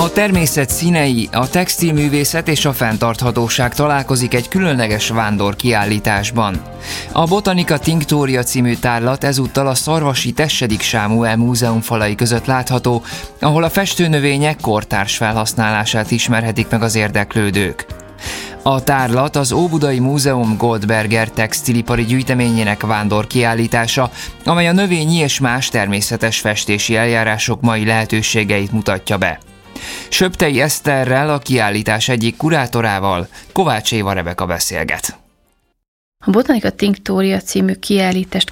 A természet színei, a textilművészet és a fenntarthatóság találkozik egy különleges vándorkiállításban. A Botanika Tinctoria című tárlat ezúttal a szarvasi Tessedik Sámuel Múzeum falai között látható, ahol a festőnövények kortárs felhasználását ismerhetik meg az érdeklődők. A tárlat az Óbudai Múzeum Goldberger textilipari gyűjteményének vándorkiállítása, amely a növényi és más természetes festési eljárások mai lehetőségeit mutatja be. Söptei Eszterrel, a kiállítás egyik kurátorával, Kovács Éva Rebeka beszélget. A Botanika Tinctoria című kiállítást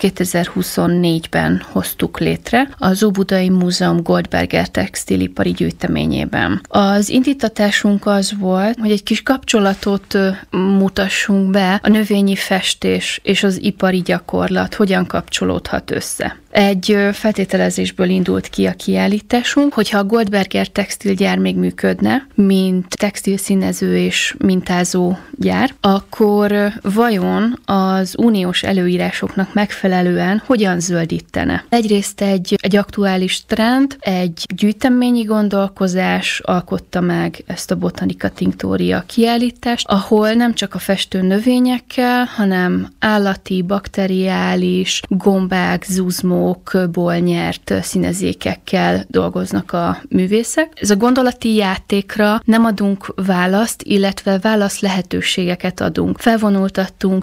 2024-ben hoztuk létre az Óbudai Múzeum Goldberger textilipari gyűjteményében. Az indítatásunk az volt, hogy egy kis kapcsolatot mutassunk be, a növényi festés és az ipari gyakorlat hogyan kapcsolódhat össze. Egy feltételezésből indult ki a kiállításunk, hogyha a Goldberger textilgyár még működne, mint textilszínező és mintázó gyár, akkor vajon az uniós előírásoknak megfelelően hogyan zöldítene? Egyrészt egy aktuális trend, egy gyűjteményi gondolkozás alkotta meg ezt a Botanika Tinctoria kiállítást, ahol nem csak a festő növényekkel, hanem állati, bakteriális, gombák, zuzmókból nyert színezékekkel dolgoznak a művészek. Ez a gondolati játékra nem adunk választ, illetve válasz lehetőségeket adunk. Felvonultattunk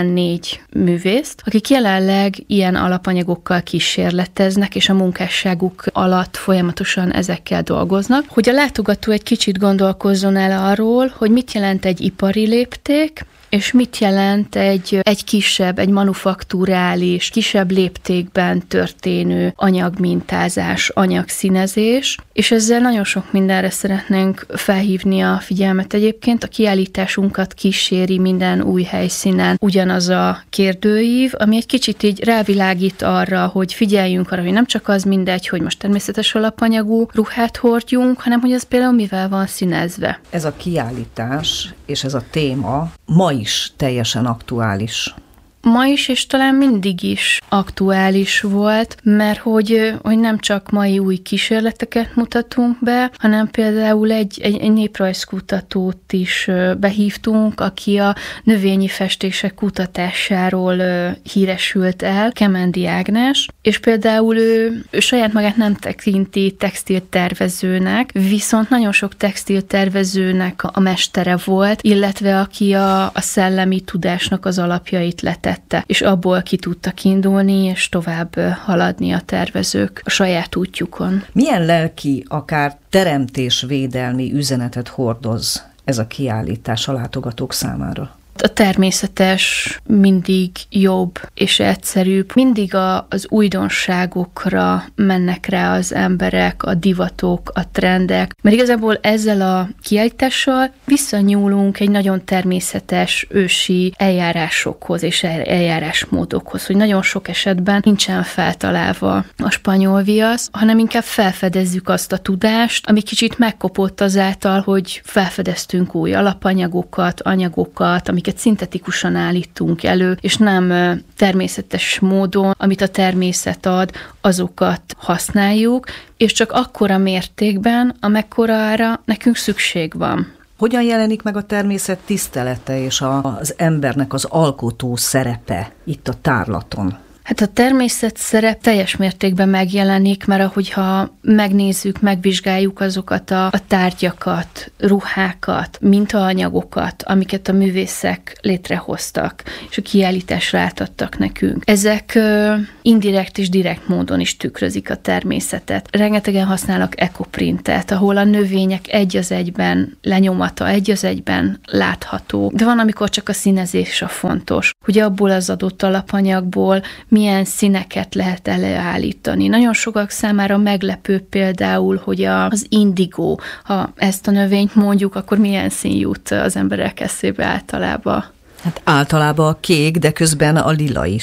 14 művészt, akik jelenleg ilyen alapanyagokkal kísérleteznek, és a munkásságuk alatt folyamatosan ezekkel dolgoznak, hogy a látogató egy kicsit gondolkozzon el arról, hogy mit jelent egy ipari lépték, és mit jelent egy kisebb, egy manufakturális, kisebb léptékben történő anyagmintázás, anyagszínezés, és ezzel nagyon sok mindenre szeretnénk felhívni a figyelmet. Egyébként a kiállításunkat kíséri minden új helyszínen ugyanaz a kérdőív, ami egy kicsit így rávilágít arra, hogy figyeljünk arra, hogy nem csak az mindegy, hogy most természetes alapanyagú ruhát hordjunk, hanem hogy az például mivel van színezve. Ez a kiállítás és ez a téma ma is teljesen aktuális. Ma is, és talán mindig is aktuális volt, mert hogy nem csak mai új kísérleteket mutatunk be, hanem például egy néprajzkutatót is behívtunk, aki a növényi festések kutatásáról híresült el, Kemendi Ágnes, és például ő saját magát nem tekinti textiltervezőnek, viszont nagyon sok textiltervezőnek a mestere volt, illetve aki a szellemi tudásnak az alapjait letette, és abból ki tudtak indulni, és tovább haladni a tervezők a saját útjukon. Milyen lelki, akár teremtésvédelmi üzenetet hordoz ez a kiállítás a látogatók számára? A természetes mindig jobb és egyszerűbb. Mindig az újdonságokra mennek rá az emberek, a divatok, a trendek, mert igazából ezzel a kiállítással visszanyúlunk egy nagyon természetes ősi eljárásokhoz és eljárásmódokhoz, hogy nagyon sok esetben nincsen feltalálva a spanyol viasz, hanem inkább felfedezzük azt a tudást, ami kicsit megkopott azáltal, hogy felfedeztünk új alapanyagokat, anyagokat, amiket szintetikusan állítunk elő, és nem természetes módon, amit a természet ad, azokat használjuk, és csak akkora mértékben, amekkorára nekünk szükség van. Hogyan jelenik meg a természet tisztelete és az embernek az alkotó szerepe itt a tárlaton? Hát a természet szerep teljes mértékben megjelenik, mert ahogyha megnézzük, megvizsgáljuk azokat a tárgyakat, ruhákat, mintaanyagokat, amiket a művészek létrehoztak, és a kiállításra átadtak nekünk. Ezek indirekt és direkt módon is tükrözik a természetet. Rengetegen használnak ekoprintet, ahol a növények egy az egyben lenyomata, egy az egyben látható. De van, amikor csak a színezés a fontos, hogy abból az adott alapanyagból milyen színeket lehet előállítani. Nagyon sokak számára meglepő például, hogy az indigó, ha ezt a növényt mondjuk, akkor milyen szín jut az emberek eszébe általában? Hát általában a kék, de közben a lila is.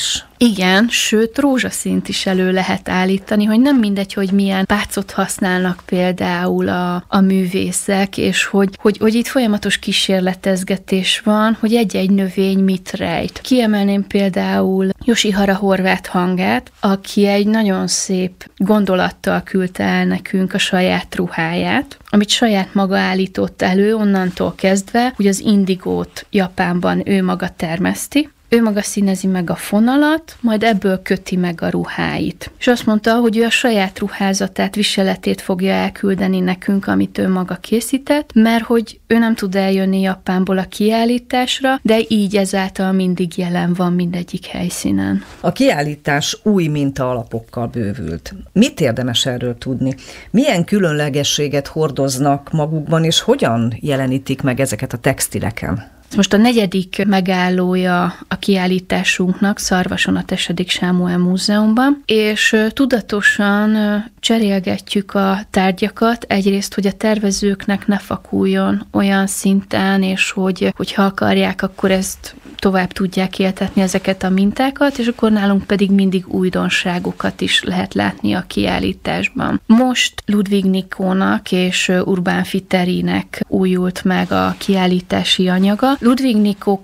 Igen, sőt, rózsaszínt is elő lehet állítani, hogy nem mindegy, hogy milyen pácot használnak például a művészek, és hogy itt folyamatos kísérletezgetés van, hogy egy-egy növény mit rejt. Kiemelném például Yoshihara Horváth hangát, aki egy nagyon szép gondolattal küldte el nekünk a saját ruháját, amit saját maga állított elő, onnantól kezdve, hogy az indigót Japánban ő maga termeszti, ő maga színezi meg a fonalat, majd ebből köti meg a ruháit. És azt mondta, hogy ő a saját ruházatát, viseletét fogja elküldeni nekünk, amit ő maga készített, mert hogy ő nem tud eljönni Japánból a kiállításra, de így ezáltal mindig jelen van mindegyik helyszínen. A kiállítás új mintaalapokkal bővült. Mit érdemes erről tudni? Milyen különlegességet hordoznak magukban, és hogyan jelenítik meg ezeket a textileken? Most a 4. megállója a kiállításunknak Szarvason a Tesedik Sámuel Múzeumban, és tudatosan cserélgetjük a tárgyakat, egyrészt, hogy a tervezőknek ne fakuljon olyan szinten, és hogy ha akarják, akkor ezt tovább tudják éltetni ezeket a mintákat, és akkor nálunk pedig mindig újdonságokat is lehet látni a kiállításban. Most Ludwig Nikónak és Urbán Fitterinek újult meg a kiállítási anyaga. Ludwig Nikó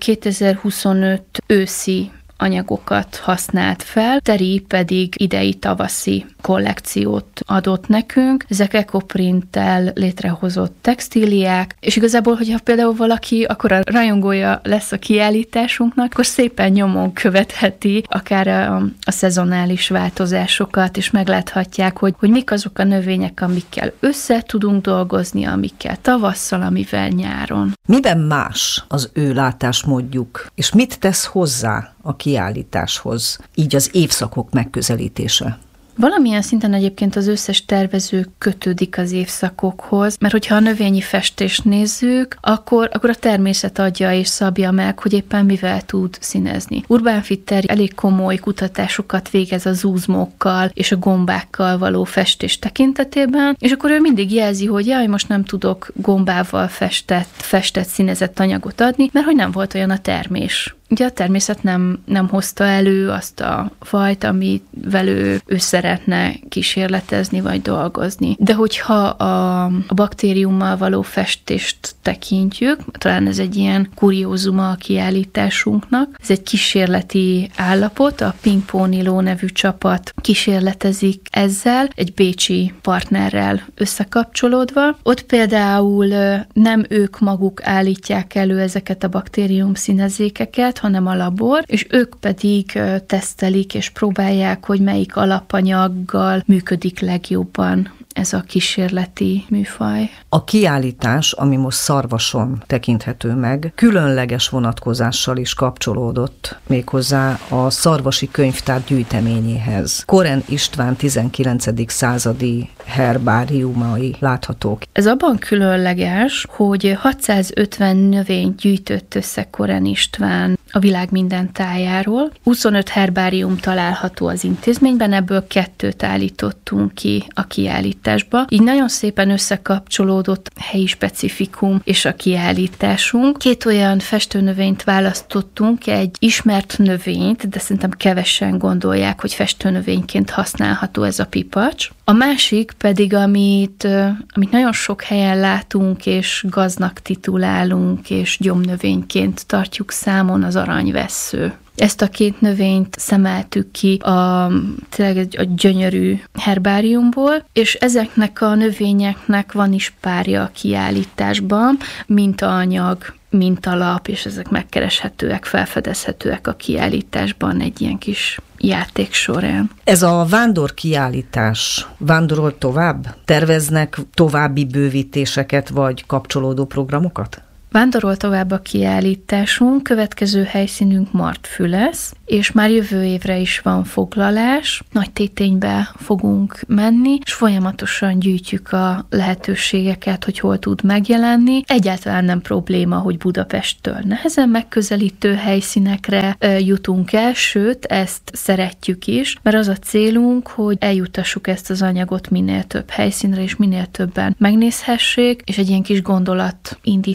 2025 őszi anyagokat használt fel, Teri pedig idei tavaszi kollekciót adott nekünk. Ezek ekoprinttel létrehozott textíliák, és igazából, hogyha például valaki akkor a rajongója lesz a kiállításunknak, akkor szépen nyomon követheti akár a szezonális változásokat, és megláthatják, hogy mik azok a növények, amikkel össze tudunk dolgozni, amikkel tavasszal, amivel nyáron. Miben más az ő látásmódjuk, és mit tesz hozzá a kiállításhoz, így az évszakok megközelítése? Valamilyen szinten egyébként az összes tervező kötődik az évszakokhoz, mert hogyha a növényi festést nézzük, akkor a természet adja és szabja meg, hogy éppen mivel tud színezni. Urbán Fitter elég komoly kutatásokat végez a zúzmókkal és a gombákkal való festés tekintetében, és akkor ő mindig jelzi, hogy jaj, most nem tudok gombával festett színezett anyagot adni, mert hogy nem volt olyan a termés. Ugye a természet nem hozta elő azt a fajt, amivel ő szeretne kísérletezni vagy dolgozni. De hogyha a baktériummal való festést tekintjük, talán ez egy ilyen kuriózuma a kiállításunknak, ez egy kísérleti állapot, a Pink Pony nevű csapat kísérletezik ezzel, egy bécsi partnerrel összekapcsolódva. Ott például nem ők maguk állítják elő ezeket a baktérium színezékeket, hanem a labor, és ők pedig tesztelik és próbálják, hogy melyik alapanyaggal működik legjobban ez a kísérleti műfaj. A kiállítás, ami most Szarvason tekinthető meg, különleges vonatkozással is kapcsolódott méghozzá a Szarvasi Könyvtár gyűjteményéhez. Koren István 19. századi herbáriumai láthatók. Ez abban különleges, hogy 650 növényt gyűjtött össze Koren István a világ minden tájáról. 25 herbárium található az intézményben, ebből 2 állítottunk ki a kiállításba. Így nagyon szépen összekapcsolódott a helyi specifikum és a kiállításunk. 2 olyan festőnövényt választottunk, egy ismert növényt, de szerintem kevesen gondolják, hogy festőnövényként használható ez a pipacs. A másik pedig, amit nagyon sok helyen látunk, és gaznak titulálunk, és gyomnövényként tartjuk számon, az aranyvessző. Ezt a 2 növényt szemeltük ki tényleg a gyönyörű herbáriumból, és ezeknek a növényeknek van is párja a kiállításban, mintaanyag, mintalap, és ezek megkereshetőek, felfedezhetőek a kiállításban egy ilyen kis játék során. Ez a vándor kiállítás vándorol tovább? Terveznek további bővítéseket vagy kapcsolódó programokat? Vándorol tovább a kiállításunk, következő helyszínünk Martfű lesz, és már jövő évre is van foglalás, Nagy Téténybe fogunk menni, és folyamatosan gyűjtjük a lehetőségeket, hogy hol tud megjelenni. Egyáltalán nem probléma, hogy Budapesttől nehezen megközelítő helyszínekre jutunk el, sőt, ezt szeretjük is, mert az a célunk, hogy eljutassuk ezt az anyagot minél több helyszínre, és minél többen megnézhessék, és egy ilyen kis gondolatindító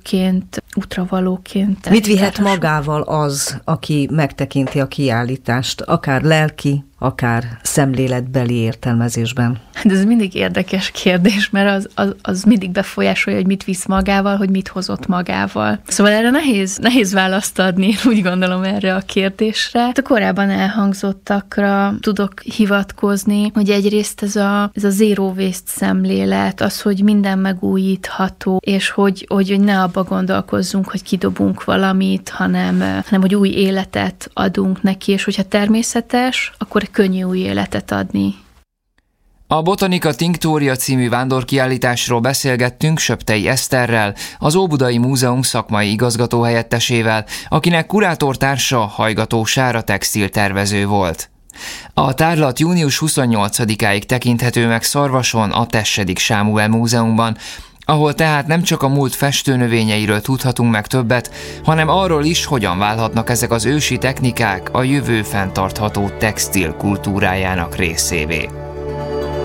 építőként, útravalóként. Mit vihet magával az, aki megtekinti a kiállítást, akár lelki, akár szemléletbeli értelmezésben? De ez mindig érdekes kérdés, mert az mindig befolyásolja, hogy mit visz magával, hogy mit hozott magával. Szóval erre nehéz választ adni, úgy gondolom erre a kérdésre. A korábban elhangzottakra tudok hivatkozni, hogy egyrészt ez a zero waste szemlélet, az, hogy minden megújítható, és hogy ne abba gondolkozzunk, hogy kidobunk valamit, hanem hogy új életet adunk neki, és hogyha természetes, akkor könnyű új életet adni. A Botanika Tinctoria című vándorkiállításról beszélgettünk Söptei Eszterrel, az Óbudai Múzeum szakmai igazgatóhelyettesével, akinek kurátortársa Hajgató Sára textiltervező volt. A tárlat június 28-áig tekinthető meg Szarvason, a Tessedik Sámuel Múzeumban, ahol tehát nem csak a múlt festőnövényeiről tudhatunk meg többet, hanem arról is, hogyan válhatnak ezek az ősi technikák a jövő fenntartható textil kultúrájának részévé.